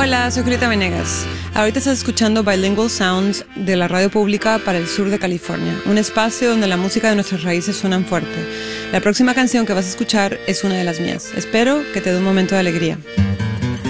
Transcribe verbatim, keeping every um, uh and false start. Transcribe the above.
Hola, soy Julieta Venegas. Ahorita estás escuchando Bilingual Sounds de la radio pública para el sur de California, un espacio donde la música de nuestras raíces suena fuerte. La próxima canción que vas a escuchar es una de las mías. Espero que te dé un momento de alegría.